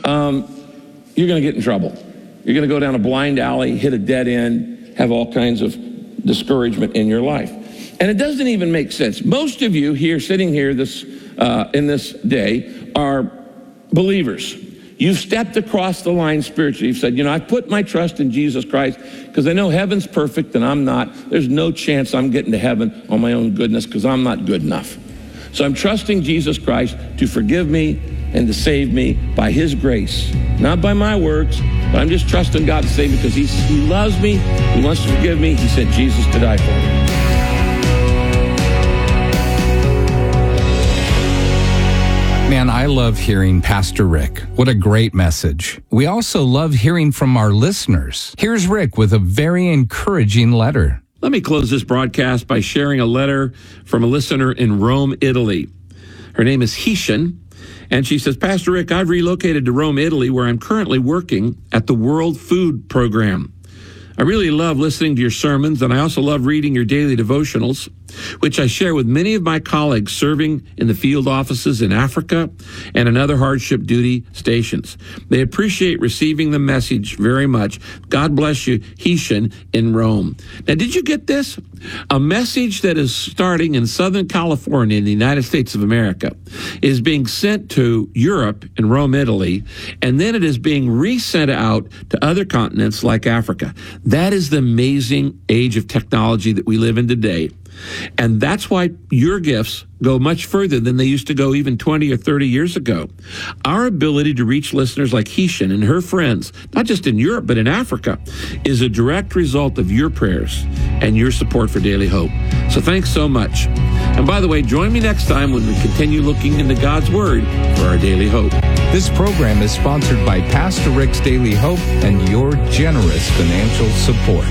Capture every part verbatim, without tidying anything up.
um, you're going to get in trouble. You're going to go down a blind alley, hit a dead end, have all kinds of discouragement in your life. And it doesn't even make sense. Most of you here, sitting here this uh, in this day, are believers. You've stepped across the line spiritually. You've said, you know, I've put my trust in Jesus Christ because I know heaven's perfect and I'm not. There's no chance I'm getting to heaven on my own goodness because I'm not good enough. So I'm trusting Jesus Christ to forgive me and to save me by his grace, not by my works, but I'm just trusting God to save me because he's, he loves me, he wants to forgive me, he sent Jesus to die for me. Man, I love hearing Pastor Rick. What a great message. We also love hearing from our listeners. Here's Rick with a very encouraging letter. Let me close this broadcast by sharing a letter from a listener in Rome, Italy. Her name is Hishan, and she says, Pastor Rick, I've relocated to Rome, Italy, where I'm currently working at the World Food Program. I really love listening to your sermons, and I also love reading your daily devotionals, which I share with many of my colleagues serving in the field offices in Africa and in other hardship duty stations. They appreciate receiving the message very much. God bless you, Hishan in Rome. Now, did you get this? A message that is starting in Southern California in the United States of America is being sent to Europe and Rome, Italy, and then it is being resent out to other continents like Africa. That is the amazing age of technology that we live in today. And that's why your gifts go much further than they used to go even twenty or thirty years ago. Our ability to reach listeners like Hishan and her friends, not just in Europe, but in Africa, is a direct result of your prayers and your support for Daily Hope. So thanks so much. And by the way, join me next time when we continue looking into God's Word for our Daily Hope. This program is sponsored by Pastor Rick's Daily Hope and your generous financial support.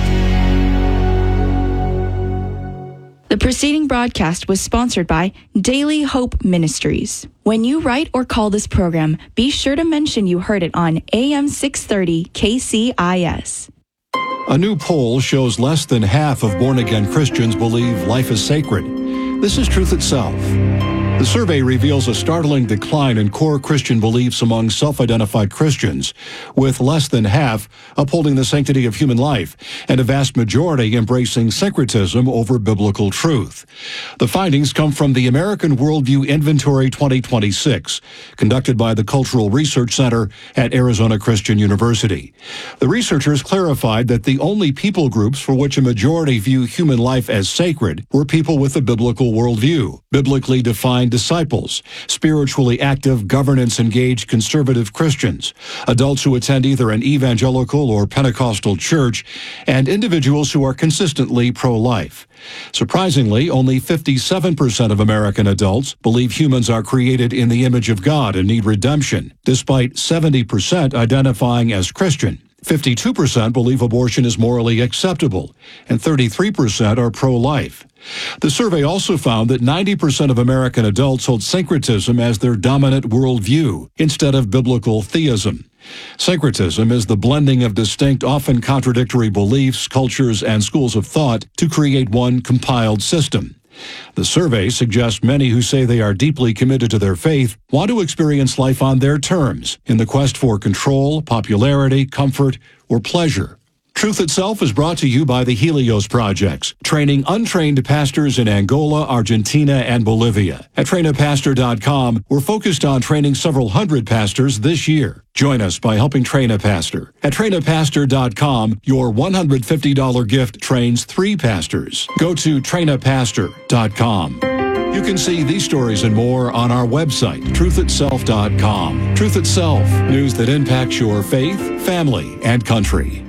The preceding broadcast was sponsored by Daily Hope Ministries. When you write or call this program, be sure to mention you heard it on A M six thirty K C I S. A new poll shows less than half of born-again Christians believe life is sacred. This is truth itself. The survey reveals a startling decline in core Christian beliefs among self-identified Christians, with less than half upholding the sanctity of human life and a vast majority embracing syncretism over biblical truth. The findings come from the American Worldview Inventory twenty twenty-six, conducted by the Cultural Research Center at Arizona Christian University. The researchers clarified that the only people groups for which a majority view human life as sacred were people with a biblical worldview, biblically defined disciples, spiritually active, governance-engaged conservative Christians, adults who attend either an evangelical or Pentecostal church, and individuals who are consistently pro-life. Surprisingly, only fifty-seven percent of American adults believe humans are created in the image of God and need redemption, despite seventy percent identifying as Christian. fifty-two percent believe abortion is morally acceptable, and thirty-three percent are pro-life. The survey also found that ninety percent of American adults hold syncretism as their dominant worldview instead of biblical theism. Syncretism is the blending of distinct, often contradictory beliefs, cultures, and schools of thought to create one compiled system. The survey suggests many who say they are deeply committed to their faith want to experience life on their terms in the quest for control, popularity, comfort, or pleasure. Truth Itself is brought to you by the Helios Projects, training untrained pastors in Angola, Argentina, and Bolivia. At train a pastor dot com, we're focused on training several hundred pastors this year. Join us by helping train a pastor. At train a pastor dot com, your one hundred fifty dollars gift trains three pastors. Go to train a pastor dot com. You can see these stories and more on our website, truth itself dot com. Truth Itself, news that impacts your faith, family, and country.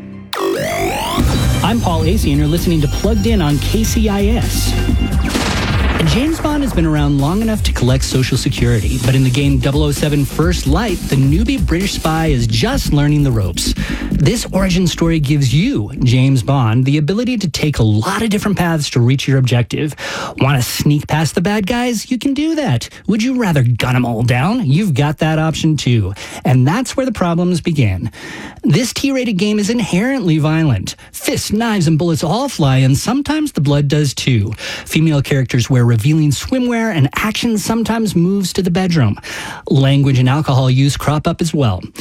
I'm Paul Acey, and you're listening to Plugged In on K C I S. James Bond has been around long enough to collect Social Security, but in the game double oh seven First Light, the newbie British spy is just learning the ropes. This origin story gives you, James Bond, the ability to take a lot of different paths to reach your objective. Want to sneak past the bad guys? You can do that. Would you rather gun them all down? You've got that option too. And that's where the problems begin. This T-rated game is inherently violent. Fists, knives, and bullets all fly, and sometimes the blood does too. Female characters wear revealing swimwear, and action sometimes moves to the bedroom. Language and alcohol use crop up as well.